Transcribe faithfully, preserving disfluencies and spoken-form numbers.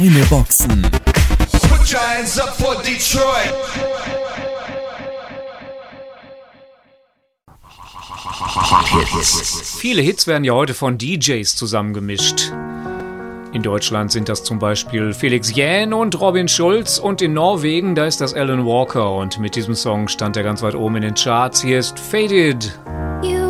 Eine Boxen. Put your hands up for Detroit. Viele Hits werden ja heute von D Js zusammengemischt. In Deutschland sind das zum Beispiel Felix Jähn und Robin Schulz und in Norwegen, da ist das Alan Walker und mit diesem Song stand er ganz weit oben in den Charts. Hier ist Faded. You